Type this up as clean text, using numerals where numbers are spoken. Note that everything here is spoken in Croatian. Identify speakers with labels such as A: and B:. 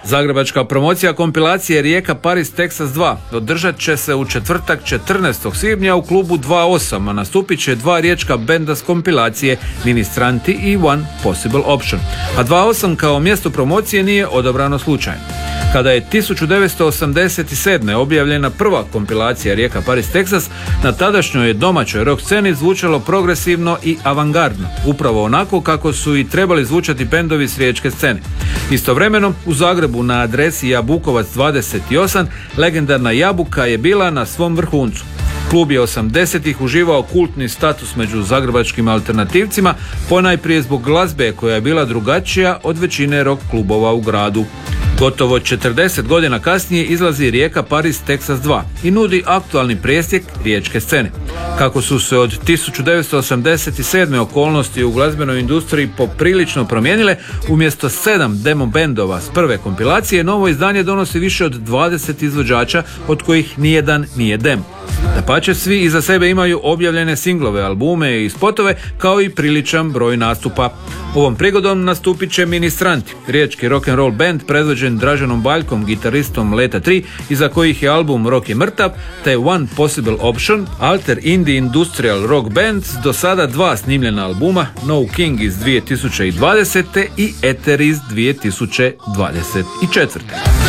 A: Zagrebačka promocija kompilacije Rijeka Paris Texas 2 održat će se u četvrtak 14. svibnja u klubu 2-8, a nastupit će dva riječka benda s kompilacije Ministranti i One Possible Option. A 2-8 kao mjesto promocije nije odabrano slučajno. Kada je 1987. objavljena prva kompilacija Rijeka Paris Texas, na tadašnjoj domaćoj rock sceni zvučalo progresivno i avangardno, upravo onako kako su i trebali zvučati bendovi s riječke scene. Istovremeno, u Zagrebu na adresi Jabukovac 28 legendarna Jabuka je bila na svom vrhuncu. Klub je 80-ih uživao kultni status među zagrebačkim alternativcima, ponajprije zbog glazbe koja je bila drugačija od većine rock klubova u gradu. Gotovo 40 godina kasnije izlazi Rijeka Paris Texas 2 i nudi aktualni presjek riječke scene. Kako su se od 1987. okolnosti u glazbenoj industriji poprilično promijenile, umjesto 7 demo bendova s prve kompilacije, novo izdanje donosi više od 20 izvođača, od kojih nijedan nije demo. Dapače, svi iza sebe imaju objavljene singlove, albume i spotove, kao i priličan broj nastupa. Ovom prigodom nastupit će Ministranti, riječki rock'n'roll band predvođen Draženom Baljkom, gitaristom Leta 3, iza kojih je album Rock je mrtav, te One Possible Option, alter indie industrial rock band s do sada dva snimljena albuma, No King iz 2020. i Ether iz 2024.